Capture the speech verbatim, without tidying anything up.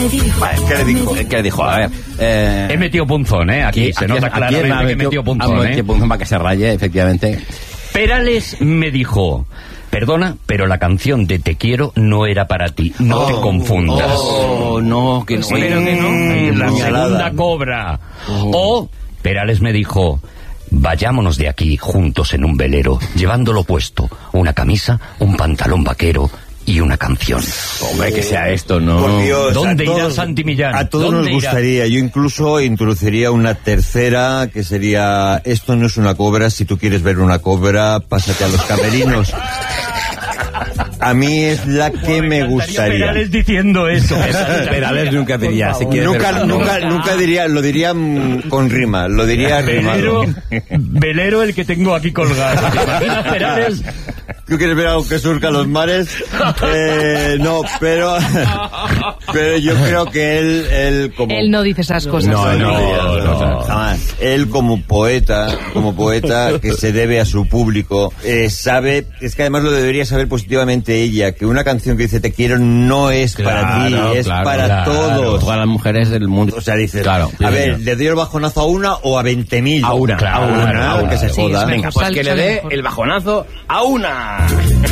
me dijo. Vale, ¿qué le dijo? ¿Qué le dijo? A ver. Eh, He metido punzón, ¿eh? Aquí, aquí se nota aquí claramente que he metido punzón, ¿eh? metido punzón para que se raye, efectivamente. Perales me dijo... Perdona, pero la canción de Te quiero no era para ti. No oh, te confundas. Oh, no, que no. Pero que no. La segunda cobra. Oh. O Perales me dijo... Vayámonos de aquí juntos en un velero, llevándolo puesto, una camisa, un pantalón vaquero y una canción. Hombre, que sea esto, ¿no? Por Dios, ¿Dónde todos, irá Santi Millán? A todos nos gustaría. Irá? Yo incluso introduciría una tercera, que sería, esto no es una cobra, si tú quieres ver una cobra, pásate a los camerinos. A mí es la que me, me gustaría. Perales diciendo eso. Perales nunca diría. Si nunca, nunca, nunca diría, lo diría mm, con rima, lo diría velero, velero el que tengo aquí colgado. Perales. ¿Tú quieres ver algo que surca los mares? Eh, no, pero pero yo creo que él, él como... Él no dice esas cosas. No, no, no, no, no, jamás. Él como poeta, como poeta que se debe a su público, eh, sabe, es que además lo debería saber positivamente ella, que una canción que dice Te quiero no es claro, para ti, es claro, para claro, todos. Todas las mujeres del mundo. O sea, dice, claro, a ver, ¿le doy el bajonazo a una o a veinte mil? A una, claro, a una, a una, que se joda. Sí, venga, pues que le dé el bajonazo a una.